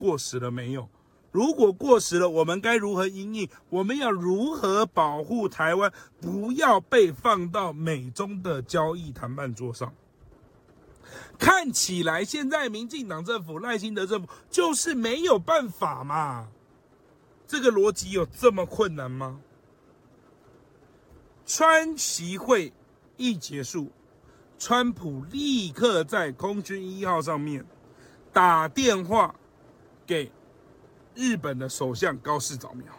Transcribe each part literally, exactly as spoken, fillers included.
过时了没有？如果过时了，我们该如何因应？我们要如何保护台湾，不要被放到美中的交易谈判桌上？看起来现在民进党政府、赖清德政府就是没有办法嘛？这个逻辑有这么困难吗？川习会一结束，川普立刻在空军一号上面打电话给日本的首相高市早苗，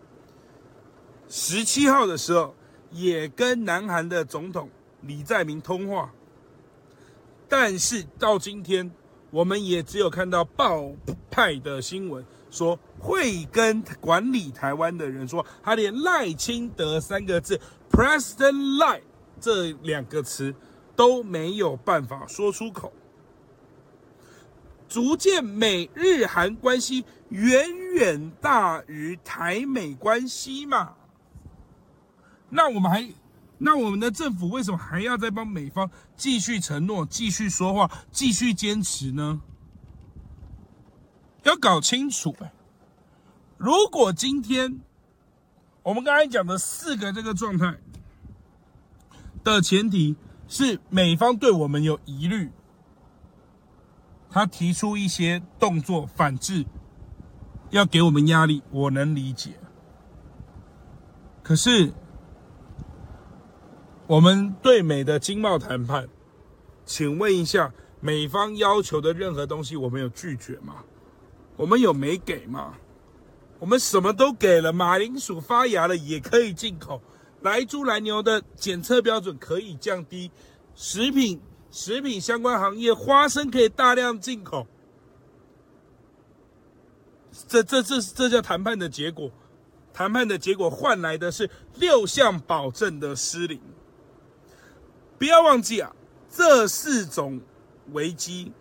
十七号的时候也跟南韩的总统李在明通话，但是到今天我们也只有看到报派的新闻说会跟管理台湾的人说，他连赖清德三个字 President Lai 这两个词都没有办法说出口，逐渐美日韩关系远远大于台美关系嘛？那我们还，那我们的政府为什么还要再帮美方继续承诺、继续说话、继续坚持呢？要搞清楚，如果今天我们刚才讲的四个这个状态的前提是美方对我们有疑虑，他提出一些动作反制，要给我们压力，我能理解。可是我们对美的经贸谈判，请问一下，美方要求的任何东西我们有拒绝吗？我们有没给吗？我们什么都给了，马铃薯发芽了也可以进口，来猪来牛的检测标准可以降低，食品食品相关行业花生可以大量进口，这这这这叫谈判的结果。谈判的结果换来的是六项保证的失灵。不要忘记啊，这四种危机，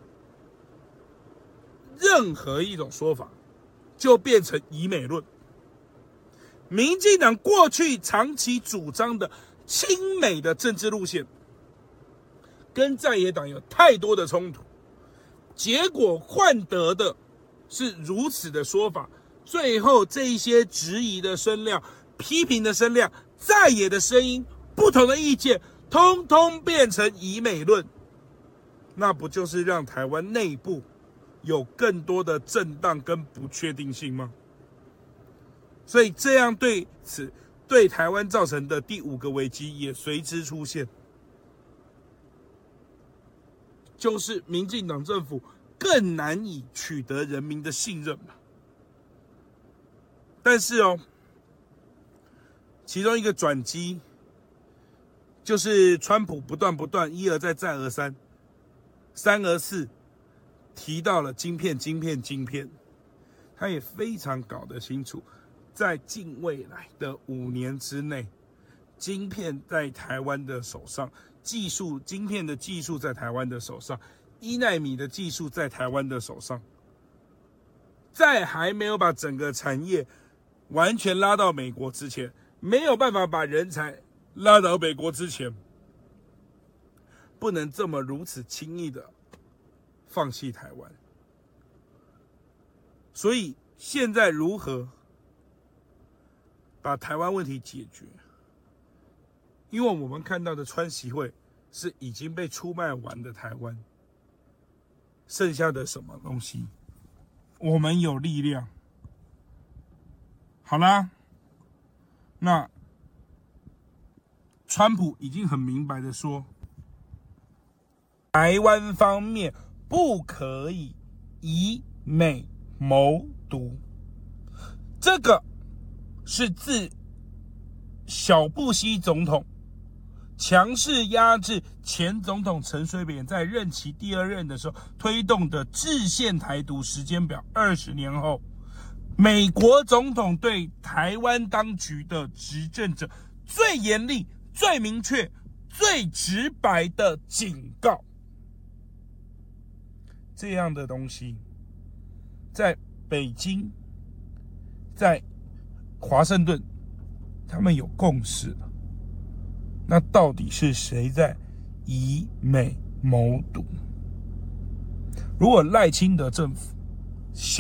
任何一种说法就变成以美论。民进党过去长期主张的亲美的政治路线，跟在野党有太多的冲突，结果换得的是如此的说法，最后这一些质疑的声量、批评的声量、在野的声音、不同的意见，通通变成以美论，那不就是让台湾内部有更多的震荡跟不确定性吗？所以这样对此对台湾造成的第五个危机也随之出现，就是民进党政府更难以取得人民的信任嘛。但是哦，其中一个转机就是川普不断不断一而再再而三三而四提到了晶片晶片晶片，他也非常搞得清楚，在近未来的五年之内，晶片在台湾的手上，技术晶片的技术在台湾的手上，一奈米的技术在台湾的手上，在还没有把整个产业完全拉到美国之前，没有办法把人才拉到美国之前，不能这么如此轻易的放弃台湾。所以现在如何把台湾问题解决？因为我们看到的川习会是已经被出卖完的台湾，剩下的什么东西？我们有力量。好啦，那川普已经很明白的说，台湾方面不可以以美谋独，这个是自小布希总统强势压制前总统陈水扁在任期第二任的时候推动的制宪台独时间表，二十年后，美国总统对台湾当局的执政者最严厉、最明确、最直白的警告。这样的东西，在北京、在华盛顿，他们有共识了。那到底是谁在以美谋独？如果赖清德政府小。